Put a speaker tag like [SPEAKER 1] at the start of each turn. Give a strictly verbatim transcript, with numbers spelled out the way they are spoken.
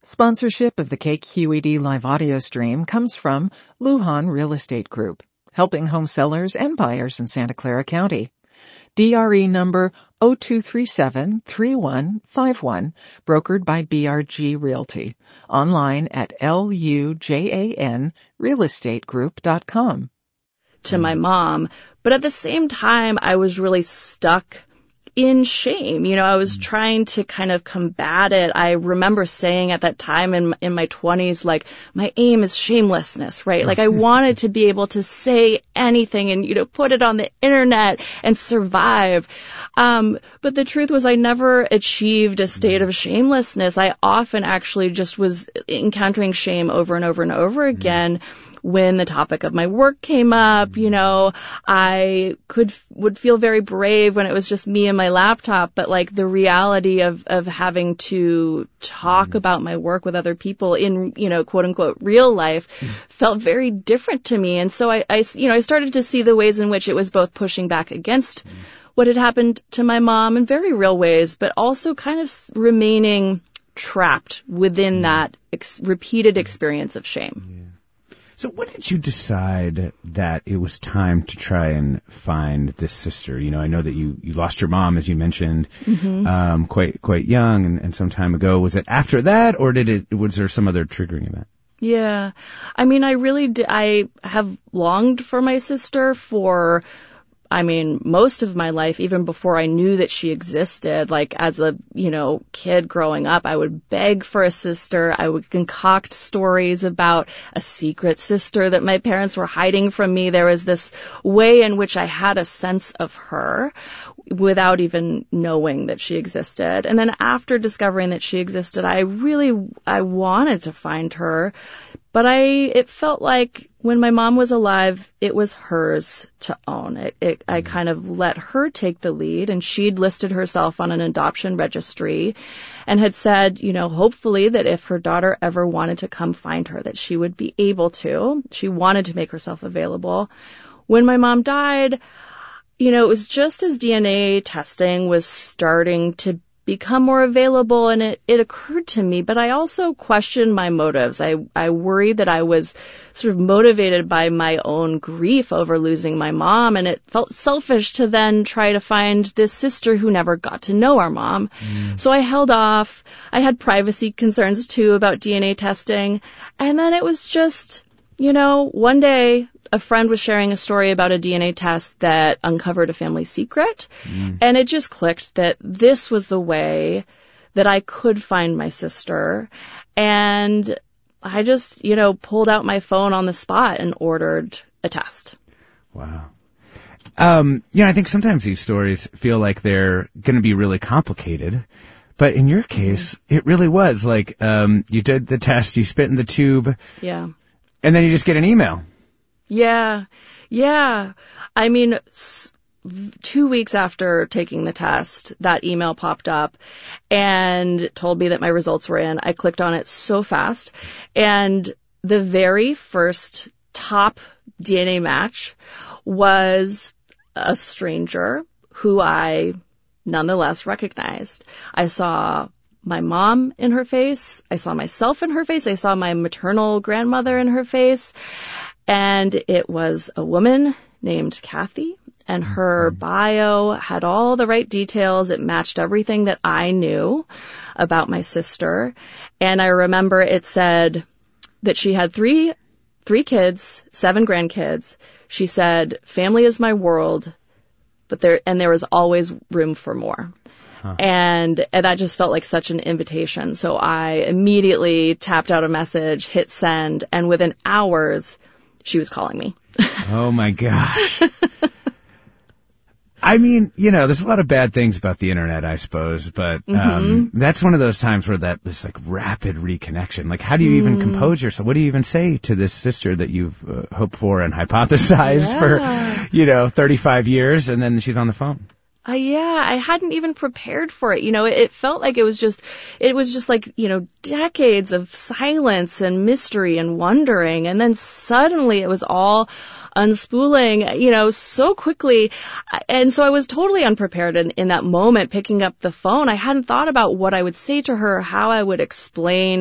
[SPEAKER 1] Sponsorship of the K Q E D live audio stream comes from Lujan Real Estate Group, helping home sellers and buyers in Santa Clara County. D R E number zero two three seven three one five one, brokered by B R G Realty. Online at L U J A N real estate group dot com.
[SPEAKER 2] To my mom, but at the same time, I was really stuck in shame. You know, I was trying to kind of combat it. I remember saying at that time in in my twenties, like, my aim is shamelessness, right? Like, I wanted to be able to say anything and, you know, put it on the internet and survive. Um, but the truth was I never achieved a state of shamelessness. I often actually just was encountering shame over and over and over again. When the topic of my work came up, you know, I could, would feel very brave when it was just me and my laptop, but like the reality of, of having to talk mm. about my work with other people in, you know, quote unquote real life mm. felt very different to me. And so I, I, you know, I started to see the ways in which it was both pushing back against mm. what had happened to my mom in very real ways, but also kind of remaining trapped within mm. that ex- repeated experience of shame.
[SPEAKER 3] Yeah. So when did you decide that it was time to try and find this sister? You know, I know that you, you lost your mom, as you mentioned, mm-hmm. um, quite quite young and, and some time ago. Was it after that, or did it? Was there some other triggering event?
[SPEAKER 2] Yeah, I mean, I really did. I have longed for my sister for, I mean, most of my life, even before I knew that she existed. Like, as a, you know, kid growing up, I would beg for a sister. I would concoct stories about a secret sister that my parents were hiding from me. There was this way in which I had a sense of her without even knowing that she existed. And then after discovering that she existed, I really, I wanted to find her. But I, it felt like when my mom was alive, it was hers to own. It, it, I kind of let her take the lead, and she'd listed herself on an adoption registry and had said, you know, hopefully that if her daughter ever wanted to come find her, that she would be able to. She wanted to make herself available. When my mom died, you know, it was just as D N A testing was starting to become more available, and it, it occurred to me, but I also questioned my motives. I, I worried that I was sort of motivated by my own grief over losing my mom, and it felt selfish to then try to find this sister who never got to know our mom. Mm. So I held off. I had privacy concerns too about D N A testing, and then it was just, you know, one day a friend was sharing a story about a D N A test that uncovered a family secret. Mm. And it just clicked that this was the way that I could find my sister. And I just, you know, pulled out my phone on the spot and ordered a test.
[SPEAKER 3] Wow. Um, you know, I think sometimes these stories feel like they're going to be really complicated. But in your case, mm. it really was. Like, um, you did the test, you spit in the tube.
[SPEAKER 2] Yeah.
[SPEAKER 3] And then you just get an email.
[SPEAKER 2] Yeah, yeah. I mean, s- two weeks after taking the test, that email popped up and told me that my results were in. I clicked on it so fast. And the very first top D N A match was a stranger who I nonetheless recognized. I saw my mom in her face. I saw myself in her face. I saw my maternal grandmother in her face. And it was a woman named Kathy, and her bio had all the right details. It matched everything that I knew about my sister. And I remember it said that she had three, three kids, seven grandkids. She said, family is my world, but there, and there was always room for more. Huh. And, and that just felt like such an invitation. So I immediately tapped out a message, hit send, and within hours, she was calling me.
[SPEAKER 3] Oh, my gosh. I mean, you know, there's a lot of bad things about the internet, I suppose, but um, mm-hmm. that's one of those times where that this like rapid reconnection. Like, how do you mm. even compose yourself? What do you even say to this sister that you've uh, hoped for and hypothesized yeah. for, you know, thirty-five years, and then she's on the phone?
[SPEAKER 2] Uh, yeah, I hadn't even prepared for it. You know, it, it felt like it was just, it was just like, you know, decades of silence and mystery and wondering. And then suddenly it was all unspooling, you know, so quickly. And so I was totally unprepared in, in that moment, picking up the phone. I hadn't thought about what I would say to her, how I would explain